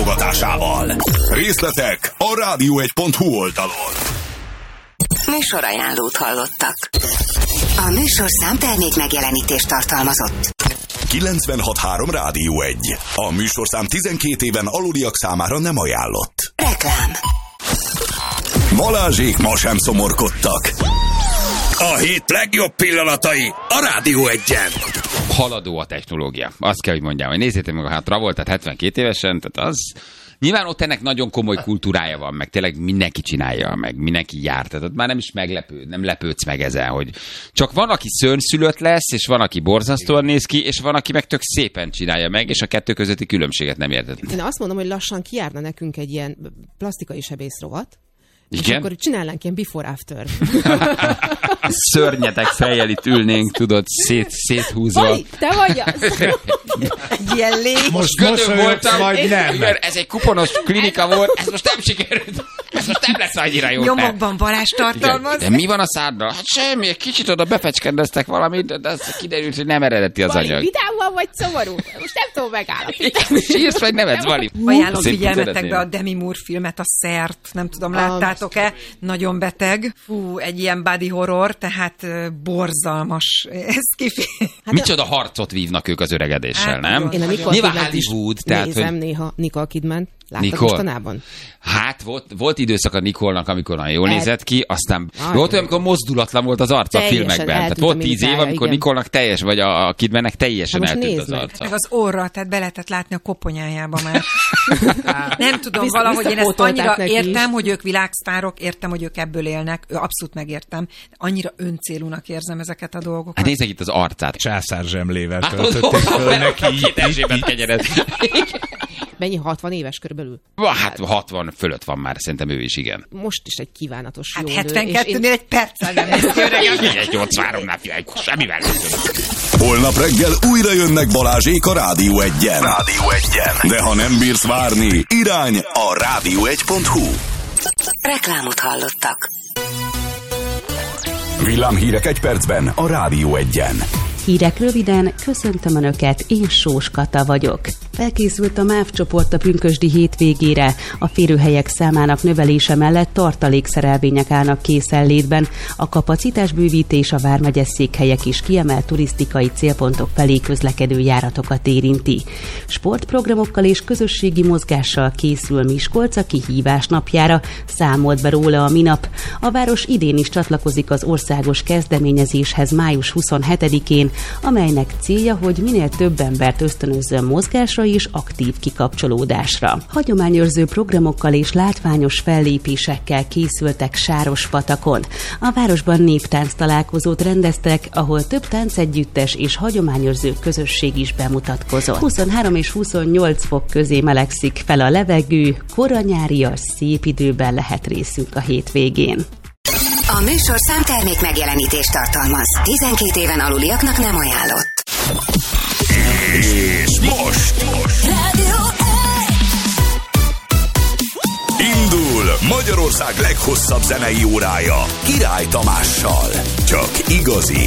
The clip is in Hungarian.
támogatásával. Részletek a radio1.hu oldalon. Műsorajánlót hallottak. A műsorszám termék megjelenítést tartalmazott. 96.3 Rádió 1. A műsorszám 12 éven aluliak számára nem ajánlott. Reklám. Balázsék ma sem szomorkodtak. A hét legjobb pillanatai a Rádió 1-en. Haladó a technológia. Azt kell, hogy mondjam, hogy nézzétek meg a Travoltát 72 évesen, tehát az... Nyilván ott ennek nagyon komoly kultúrája van, meg tényleg mindenki csinálja, meg mindenki jár. Tehát ott már nem is nem lepődsz meg ezen, hogy csak van, aki szörnyszülött lesz, és van, aki borzasztóan néz ki, és van, aki meg tök szépen csinálja meg, és a kettő közötti különbséget nem érted. Én azt mondom, hogy lassan kijárna nekünk egy ilyen plastikai sebészrovat, igen? És akkor csinálnánk ilyen before-after. Szörnyetek fejjel itt ülnénk, tudod, széthúzva. Vali, te vagy az! Egy ilyen légy. Most Gödör voltam, majd nem. Igen, ez egy kuponos klinika volt, ez most nem sikerült. Ez most nem lesz annyira jó. Nyomokban varázs tartalmaz. De mi van a száddal? Hát semmi, egy kicsit oda befecskendeztek valamit, de az kiderült, hogy nem eredeti az Vali, anyag. vidámban vagy szomorú? Most nem tudom megállapítani. Sírsz vagy nevetsz, Vali? Ajánlom Szép figyelmetekbe a szeretném. Demi Moore filmet, a Szert. Nem tudom, láttátok-e? Nagyon beteg. Fú, egy ilyen body horror, tehát borzalmas. Ez Micsoda harcot vívnak ők az öregedéssel, Hát, nem? Én a Nicole Nyilván Kidman-t is Hollywood, tehát, nézem hogy... néha Nicole Kidman. Láttad Nicole? mostanában? Hát volt időszak a Nicole-nak, amikor nagyon jól nézett ki, aztán volt olyan, amikor mozdulatlan volt az arca a Teljesen filmekben. Tehát eltűnt volt a 10 év, mimikája, amikor igen. Nicole-nak teljes, vagy a Kidmannek teljesen Hát most eltűnt nézd az meg. arca. meg az orra, tehát be lehetett látni a koponyájába már. Nem tudom, Vissza- valahogy én ezt visszapótolták annyira neki értem, is. hogy ők világsztárok, értem, hogy ők ebből élnek, abszolút megértem. Annyira öncélúnak érzem ezeket a dolgokat. Hát nézzek itt az arcát. Császár zsemlével Hát töltötték föl neki. két Erzsébet kenyered. Mennyi? 60 éves körülbelül? Hát 60 fölött van már, szerintem ő is, igen. Most is egy kívánatos Hát jó nő, és 72-nél egy perccel nem lesz öregem. 83-nál figyelj, semmivel. Holnap reggel újra jönnek Balázsék a Rádió 1-en. Rádió 1-en. De ha nem bírsz várni, irány a rádió1.hu. Reklámot hallottak. Villámhírek egy percben a Rádió 1-en. Hírek röviden, köszöntöm Önöket, én Sós Kata vagyok. Felkészült a MÁV csoport a pünkösdi hétvégére. A férőhelyek számának növelése mellett tartalékszerelvények állnak készenlétben. A kapacitásbővítés a vármegyes székhelyek is kiemelt turisztikai célpontok felé közlekedő járatokat érinti. Sportprogramokkal és közösségi mozgással készül Miskolc a kihívás napjára, számolt be róla a minap. A város idén is csatlakozik az országos kezdeményezéshez május 27-én, amelynek célja, hogy minél több embert ösztönözzön mozgásra és aktív kikapcsolódásra. Hagyományőrző programokkal és látványos fellépésekkel készültek Sárospatakon. A városban néptánc találkozót rendeztek, ahol több táncegyüttes és hagyományőrző közösség is bemutatkozott. 23 és 28 fok közé melegszik fel a levegő, kora nyárias, szép időben lehet részünk a hétvégén. A műsorszám termék megjelenítést tartalmaz. 12 éven aluliaknak nem ajánlott. És most Rádió indul Magyarország leghosszabb zenei órája Király Tamással. Csak igazi